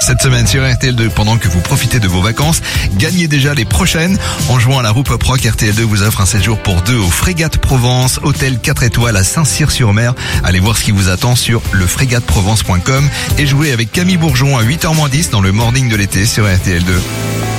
Cette semaine sur RTL2, pendant que vous profitez de vos vacances, gagnez déjà les prochaines. En jouant à la roue Pop Rock, RTL2 vous offre un séjour pour 2 au Frégate Provence, hôtel 4 étoiles à Saint-Cyr-sur-Mer. Allez voir ce qui vous attend sur lefrégateprovence.com et jouez avec Camille Bourgeon à 8h-10 dans le morning de l'été sur RTL2.